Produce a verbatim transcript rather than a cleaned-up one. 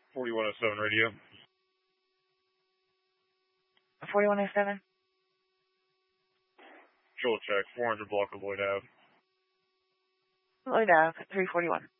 forty-one oh seven radio. forty-one oh seven? Joel check, four hundred block of Lloyd Ave. Lloyd Ave, three forty-one.